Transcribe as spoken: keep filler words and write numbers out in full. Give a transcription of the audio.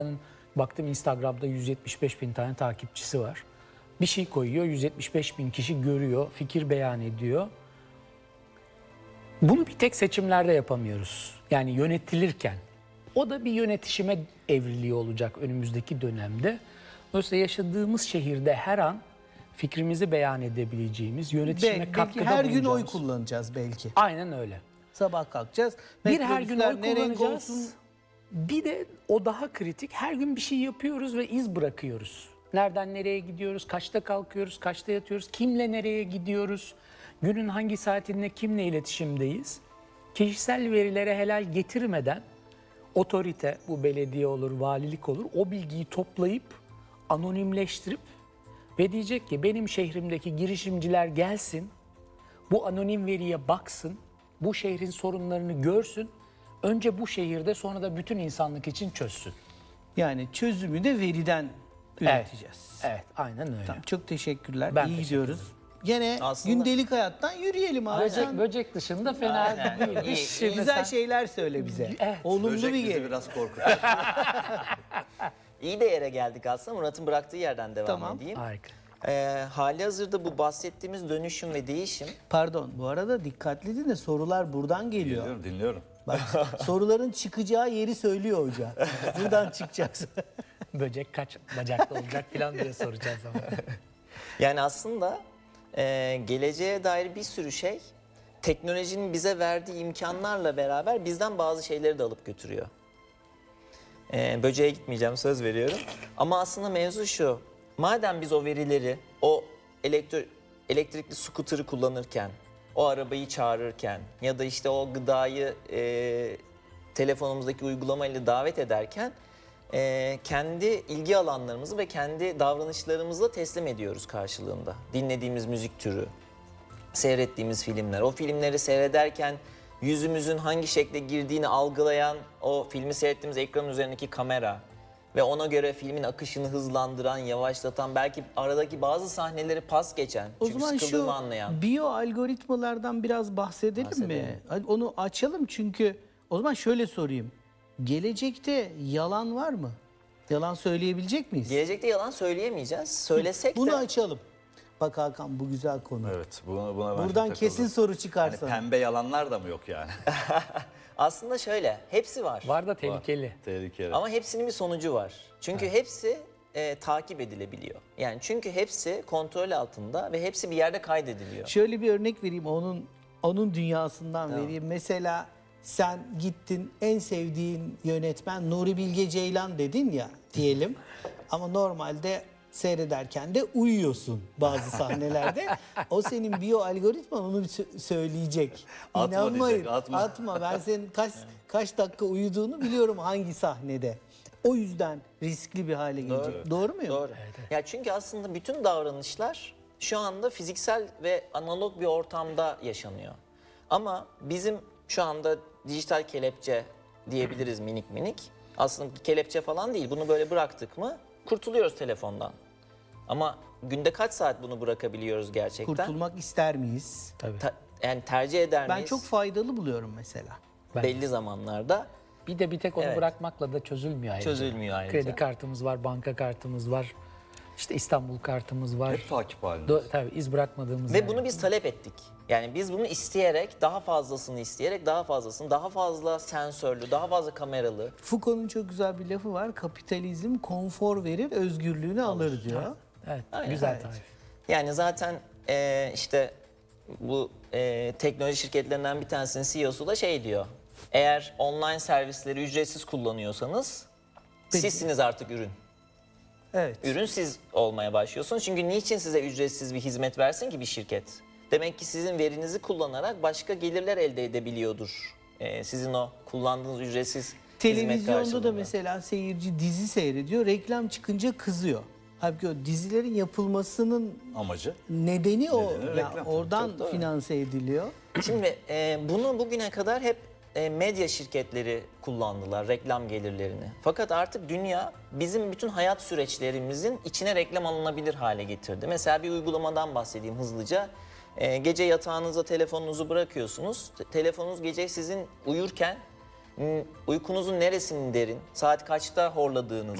Baktım Instagram'da yüz yetmiş beş bin tane takipçisi var. Bir şey koyuyor, yüz yetmiş beş bin kişi görüyor, fikir beyan ediyor. Bunu bir tek seçimlerde yapamıyoruz. Yani yönetilirken. O da bir yönetişime evriliyor olacak önümüzdeki dönemde. Dolayısıyla yaşadığımız şehirde her an fikrimizi beyan edebileceğimiz, yönetişime Belki katkıda her gün oy bulunacağımız. kullanacağız belki. Aynen öyle. Sabah kalkacağız. Bir her gün metrobüsler oy ne renk kullanacağız. olsun? Bir de o daha kritik. Her gün bir şey yapıyoruz ve iz bırakıyoruz. Nereden nereye gidiyoruz, kaçta kalkıyoruz, kaçta yatıyoruz, kimle nereye gidiyoruz, günün hangi saatinde kimle iletişimdeyiz. Kişisel verilere helal getirmeden otorite, bu belediye olur, valilik olur, o bilgiyi toplayıp anonimleştirip ve diyecek ki benim şehrimdeki girişimciler gelsin, bu anonim veriye baksın, bu şehrin sorunlarını görsün, önce bu şehirde sonra da bütün insanlık için çözsün. Yani çözümü de veriden üreteceğiz. Evet, aynen öyle. Tamam, çok teşekkürler. Ben İyi teşekkür gidiyoruz. Gene Aslında- gündelik hayattan yürüyelim abi. Böcek, Sen böcek dışında fena değil. iyi, Şimdi güzel sen- şeyler söyle bize. Evet. Olumlu Böcek bir bizi gel. biraz korkutuyor. İyi de yere geldik aslında. Murat'ın bıraktığı yerden devam Tamam. edeyim. Harika. Ee, hali hazırda bu bahsettiğimiz dönüşüm ve değişim Pardon, bu arada dikkatli dinle, sorular buradan geliyor. Dinliyorum, dinliyorum. Bak, soruların çıkacağı yeri söylüyor hoca. Buradan çıkacaksın. Böcek kaç bacaklı olacak falan diye soracağız ama. yani aslında e, geleceğe dair bir sürü şey teknolojinin bize verdiği imkanlarla beraber bizden bazı şeyleri de alıp götürüyor. Ee, böceğe gitmeyeceğim, söz veriyorum. Ama aslında mevzu şu. Madem biz o verileri, o elektro, elektrikli scooter'ı kullanırken, o arabayı çağırırken ya da işte o gıdayı e, telefonumuzdaki uygulamayla davet ederken e, kendi ilgi alanlarımızı ve kendi davranışlarımızla teslim ediyoruz karşılığında. Dinlediğimiz müzik türü, seyrettiğimiz filmler, o filmleri seyrederken yüzümüzün hangi şekle girdiğini algılayan o filmi seyrettiğimiz ekranın üzerindeki kamera ve ona göre filmin akışını hızlandıran, yavaşlatan, belki aradaki bazı sahneleri pas geçen, O çünkü zaman sıkıldığımı şu anlayan. biyo algoritmalardan biraz bahsedelim, mi? Bahsedelim. Hadi onu açalım, çünkü o zaman şöyle sorayım. Gelecekte yalan var mı? Yalan söyleyebilecek miyiz? Gelecekte yalan söyleyemeyeceğiz. Söylesek Bunu de açalım. Bak Hakan, bu güzel konu. Evet, buna, buna ben Buradan çok kesin takıldım. soru Hani çıkarsa. pembe yalanlar da mı yok yani? aslında şöyle, hepsi var. Var da tehlikeli. Tehlikeli. Ama hepsinin bir sonucu var. Çünkü hepsi e, takip edilebiliyor. Yani çünkü hepsi kontrol altında ve hepsi bir yerde kaydediliyor. Şöyle bir örnek vereyim, onun onun dünyasından vereyim. Mesela sen gittin, en sevdiğin yönetmen Nuri Bilge Ceylan dedin ya diyelim. Ama normalde seyrederken de uyuyorsun bazı sahnelerde. O senin biyo algoritman onu bir sö- söyleyecek. Atma İnanmayın. diyecek, atma. Atma. Ben senin kaç kaç dakika uyuduğunu biliyorum, hangi sahnede. O yüzden riskli bir hale gelecek. Doğru muyum? Doğru. Ya çünkü aslında bütün davranışlar şu anda fiziksel ve analog bir ortamda yaşanıyor. Ama bizim şu anda dijital kelepçe diyebiliriz minik minik. Aslında kelepçe falan değil. Bunu böyle bıraktık mı kurtuluyoruz telefondan. Ama günde kaç saat bunu bırakabiliyoruz gerçekten? Kurtulmak ister miyiz? Tabii. Ta- yani tercih eder Ben miyiz? çok faydalı buluyorum mesela. Ben- belli zamanlarda. Bir de bir tek onu Evet. bırakmakla da çözülmüyor ayrıca. Çözülmüyor ayrıca. Kredi kartımız var, banka kartımız var, işte İstanbul kartımız var. Hep takip halinde. Do- tabii iz bırakmadığımız Ve yer bunu yok. biz talep ettik. Yani biz bunu isteyerek, daha fazlasını isteyerek, daha fazlasını, daha fazla sensörlü, daha fazla kameralı. Foucault'un çok güzel bir lafı var. Kapitalizm konfor verir, özgürlüğünü alır diyor. Evet, Aynen, güzel evet. tarif. Yani zaten eee, işte bu eee, teknoloji şirketlerinden bir tanesinin C E O'su da şey diyor. Eğer online servisleri ücretsiz kullanıyorsanız Peki. sizsiniz artık ürün. Evet. Ürün siz olmaya başlıyorsunuz. Çünkü niçin size ücretsiz bir hizmet versin ki bir şirket? Demek ki sizin verinizi kullanarak başka gelirler elde edebiliyordur. Eee, sizin o kullandığınız ücretsiz hizmet Televizyonda da karşılığında. mesela seyirci dizi seyrediyor, reklam çıkınca kızıyor. Halbuki o dizilerin yapılmasının Amacı. nedeni o. Nedeni Yani reklam. oradan Çok doğru. finanse ediliyor. Şimdi e, bunu bugüne kadar hep e, medya şirketleri kullandılar, reklam gelirlerini. Fakat artık dünya bizim bütün hayat süreçlerimizin içine reklam alınabilir hale getirdi. Mesela bir uygulamadan bahsedeyim hızlıca. E, gece yatağınıza telefonunuzu bırakıyorsunuz. Te- telefonunuz gece sizin uyurken Hmm, uykunuzun neresinin derin, saat kaçta horladığınızı,